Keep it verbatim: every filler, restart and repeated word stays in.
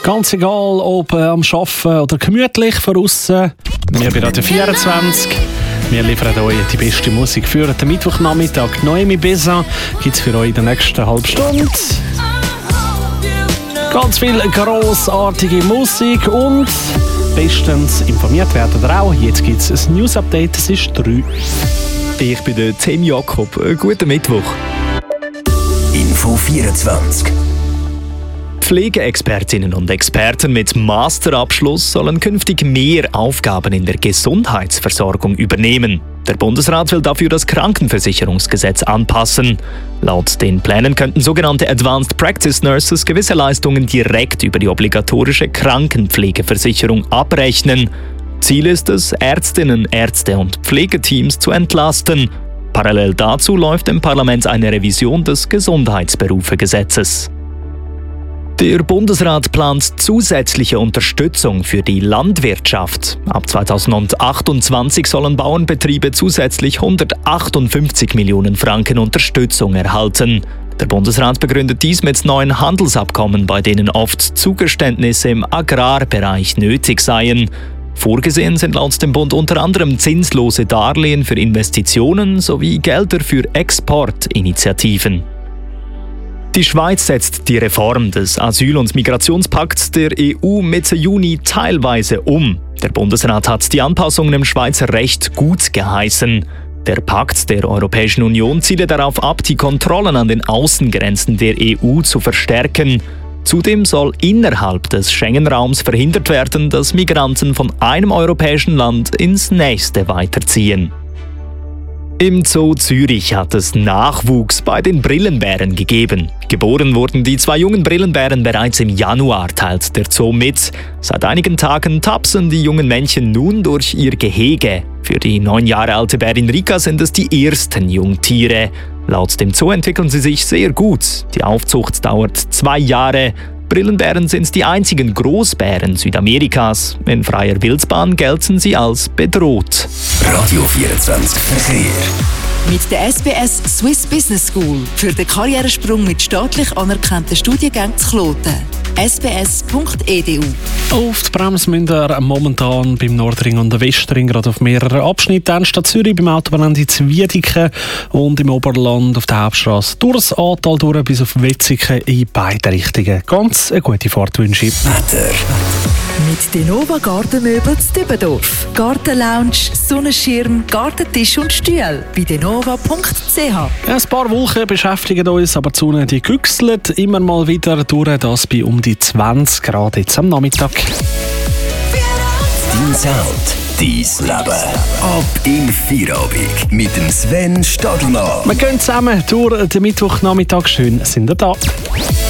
Ganz egal, ob äh, am Arbeiten oder gemütlich von aussen. Wir bei Radio vierundzwanzig. Wir liefern euch die beste Musik für den Mittwochnachmittag. Noemi Besa gibt es für euch in der nächsten halben Stunde. Ganz viel grossartige Musik und bestens informiert werden wir auch. Jetzt gibt es ein News-Update, es ist drei. Ich bin der Tim Jakob. Guten Mittwoch. Info vierundzwanzig. Pflegeexpertinnen und Experten mit Masterabschluss sollen künftig mehr Aufgaben in der Gesundheitsversorgung übernehmen. Der Bundesrat will dafür das Krankenversicherungsgesetz anpassen. Laut den Plänen könnten sogenannte Advanced Practice Nurses gewisse Leistungen direkt über die obligatorische Krankenpflegeversicherung abrechnen. Ziel ist es, Ärztinnen, Ärzte und Pflegeteams zu entlasten. Parallel dazu läuft im Parlament eine Revision des Gesundheitsberufegesetzes. Der Bundesrat plant zusätzliche Unterstützung für die Landwirtschaft. Ab zweitausendachtundzwanzig sollen Bauernbetriebe zusätzlich hundertachtundfünfzig Millionen Franken Unterstützung erhalten. Der Bundesrat begründet dies mit neuen Handelsabkommen, bei denen oft Zugeständnisse im Agrarbereich nötig seien. Vorgesehen sind laut dem Bund unter anderem zinslose Darlehen für Investitionen sowie Gelder für Exportinitiativen. Die Schweiz setzt die Reform des Asyl- und Migrationspakts der E U Mitte Juni teilweise um. Der Bundesrat hat die Anpassungen im Schweizer Recht gut geheißen. Der Pakt der Europäischen Union ziele darauf ab, die Kontrollen an den Außengrenzen der E U zu verstärken. Zudem soll innerhalb des Schengen-Raums verhindert werden, dass Migranten von einem europäischen Land ins nächste weiterziehen. Im Zoo Zürich hat es Nachwuchs bei den Brillenbären gegeben. Geboren wurden die zwei jungen Brillenbären bereits im Januar, teilt der Zoo mit. Seit einigen Tagen tapsen die jungen Männchen nun durch ihr Gehege. Für die neun Jahre alte Bärin Rika sind es die ersten Jungtiere. Laut dem Zoo entwickeln sie sich sehr gut. Die Aufzucht dauert zwei Jahre. Brillenbären sind die einzigen Großbären Südamerikas. In freier Wildbahn gelten sie als bedroht. Radio vierundzwanzig Verkehr. Mit der S B S Swiss Business School für den Karrieresprung mit staatlich anerkannten Studiengängen zu Kloten. s b s punkt e d u. Auf die Bremse müssen wir momentan beim Nordring und der Westring gerade auf mehreren Abschnitten. Dann Stadt Zürich beim Autobahnende Zwiedingen und im Oberland auf der Hauptstrasse durchs Ahrtal durch bis auf Wetzikon in beide Richtungen. Ganz eine gute Fahrt wünsche ich. Wetter. Mit Denova Gartenmöbel zu Dübendorf. Gartenlounge, Sonnenschirm, Gartentisch und Stühle. Bei denova punkt c h. Ein paar Wolken beschäftigen uns, aber die Sonne die güchselt immer mal wieder durch, das bei um die zwanzig Grad jetzt am Nachmittag. Dein Sound, dein Leben. Ab in Feierabend mit dem Sven Stadelmann. Wir gehen zusammen durch den Mittwochnachmittag. Schön sind ihr da.